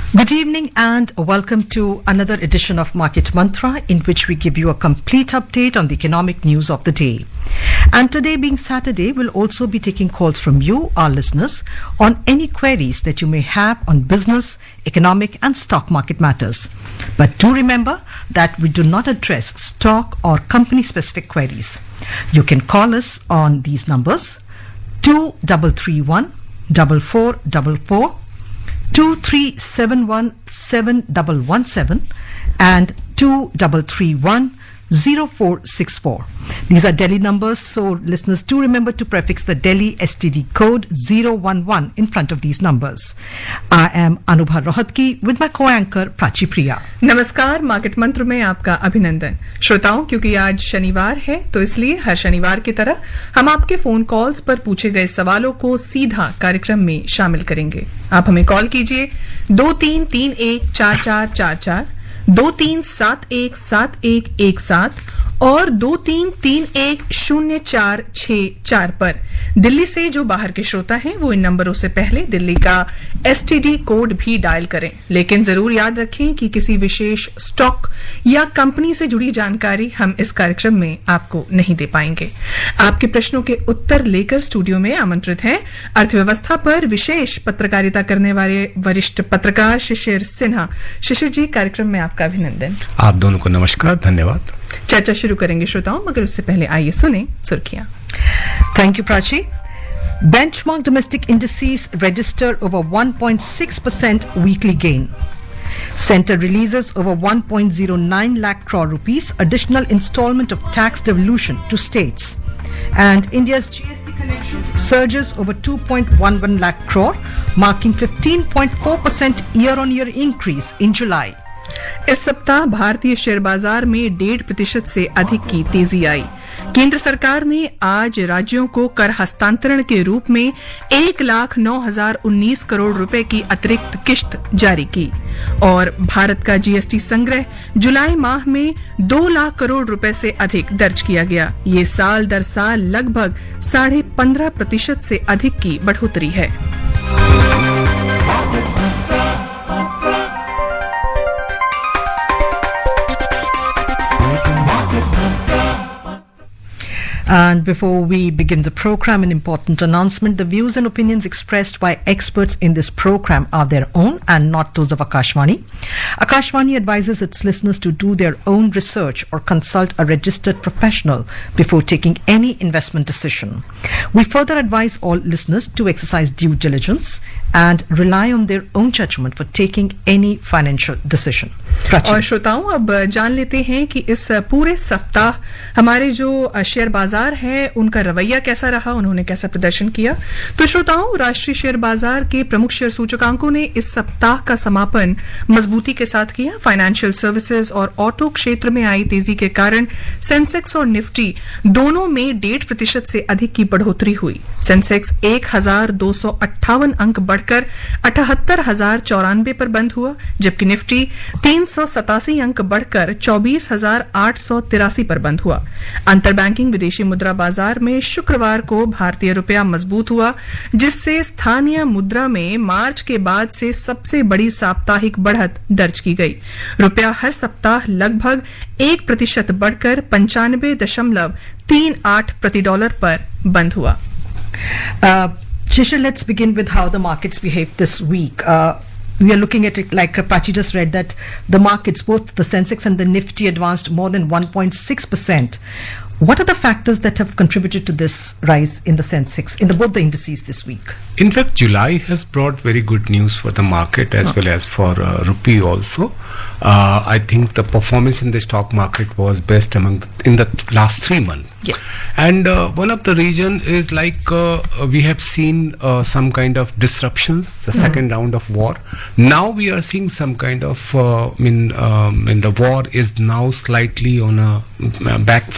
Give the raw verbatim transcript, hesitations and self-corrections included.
Good evening and welcome to another edition of Market Mantra, in which we give you a complete update on the economic news of the day. And today being Saturday, we'll also be taking calls from you, our listeners, on any queries that you may have on business, economic and stock market matters. But do remember that we do not address stock or company specific queries. You can call us on these numbers: two three three one, four four four four, two three seven one, seven one one seven and two three three one, zero four six four. These are Delhi numbers, so listeners do remember to prefix the Delhi S T D code zero one one in front of these numbers. I am Anubha Rohatgi with my co-anchor Prachi Priya. नमस्कार, market मंत्र में आपका अभिनंदन। श्रोताओं, क्योंकि आज शनिवार है तो इसलिए हर शनिवार की तरह हम आपके फोन कॉल्स पर पूछे गए सवालों को सीधा कार्यक्रम में शामिल करेंगे। आप हमें कॉल कीजिए दो तीन तीन एक चार चार चार चार, दो तीन सात एक सात एक एक सात और दो तीन तीन एक शून्य चार छह चार पर। दिल्ली से जो बाहर के श्रोता हैं वो इन नंबरों से पहले दिल्ली का एसटीडी कोड भी डायल करें, लेकिन जरूर याद रखें कि किसी विशेष स्टॉक या कंपनी से जुड़ी जानकारी हम इस कार्यक्रम में आपको नहीं दे पाएंगे। आपके प्रश्नों के उत्तर लेकर स्टूडियो में आमंत्रित हैं अर्थव्यवस्था पर विशेष पत्रकारिता करने वाले वरिष्ठ पत्रकार शिशिर सिन्हा। शिशिर जी, कार्यक्रम में आपका अभिनंदन। आप दोनों को नमस्कार, धन्यवाद। चर्चा शुरू करेंगे श्रोताओं, मगर उससे पहले आइए सुने सुर्खियां। Thank you, Prachi. Benchmark domestic indices register over one point six percent weekly gain. Centre releases over one point zero nine lakh crore rupees additional installment of tax devolution to states. And India's G S T collections surges over two point one one lakh crore, marking fifteen point four percent year-on-year increase in July. इस सप्ताह भारतीय share बाजार में डेढ़ प्रतिशत से अधिक की तेजी आई। केंद्र सरकार ने आज राज्यों को कर हस्तांतरण के रूप में एक लाख नौ हजार उन्नीस करोड़ रुपए की अतिरिक्त किश्त जारी की और भारत का जीएसटी संग्रह जुलाई माह में दो लाख करोड़ रुपए से अधिक दर्ज किया गया। ये साल दर साल लगभग साढ़े पंद्रह प्रतिशत से अधिक की बढ़ोतरी है। And before we begin the program, an important announcement. The views and opinions expressed by experts in this program are their own and not those of Akashvani. Akashvani advises its listeners to do their own research or consult a registered professional before taking any investment decision. We further advise all listeners to exercise due diligence and rely on their own judgment for taking any financial decision. और श्रोताओं, अब जान लेते हैं कि इस पूरे सप्ताह हमारे जो शेयर बाजार है उनका रवैया कैसा रहा, उन्होंने कैसा प्रदर्शन किया। तो श्रोताओं, राष्ट्रीय शेयर बाजार के प्रमुख शेयर सूचकांकों ने इस सप्ताह का समापन मजबूती के साथ किया। फाइनेंशियल सर्विसेज और ऑटो क्षेत्र में आई तेजी के कारण सेंसेक्स और निफ्टी दोनों में डेढ़ प्रतिशत से अधिक की बढ़ोतरी हुई। सेंसेक्स एक हजार दो सौ अट्ठावन अंक बढ़कर अठहत्तर हजार चौरानवे पर बंद हुआ, जबकि निफ्टी तीन सौ सतासी अंक बढ़कर चौबीस हजार आठ सौ तिरासी पर बंद हुआ। अंतर बैंकिंग विदेशी मुद्रा बाजार में शुक्रवार को भारतीय रुपया मजबूत हुआ, जिससे स्थानीय मुद्रा में मार्च के बाद से सबसे बड़ी साप्ताहिक बढ़त दर्ज की गई। रुपया हर सप्ताह लगभग एक प्रतिशत बढ़कर पंचानबे दशमलव तीन आठ प्रति डॉलर पर बंद हुआ। Uh, Shishir, let's begin with how the markets behaved this week. Uh, We are looking at it like Prachi just read that the markets, both the Sensex and the Nifty, advanced more than one point six percent. What are the factors that have contributed to this rise in the Sensex, in the, both the indices this week? In fact, July has brought very good news for the market as well as for uh, rupee also. Uh, I think the performance in the stock market was best among the, in the last three months. Yeah. And uh, one of the reason is like uh, we have seen uh, some kind of disruptions, the mm. second round of war. Now we are seeing some kind of, uh, I mean, um, I mean, the war is now slightly on a uh, back